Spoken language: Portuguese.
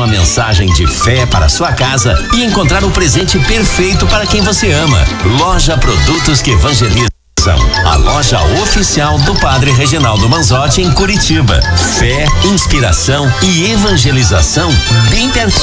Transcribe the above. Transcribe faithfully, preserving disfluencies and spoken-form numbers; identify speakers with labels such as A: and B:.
A: mensagem de fé para sua casa e encontrar o presente perfeito para quem você ama. Loja Produtos que Evangelizam. A loja oficial do Padre Reginaldo Manzotti em Curitiba. Fé, inspiração e evangelização bem pertinho.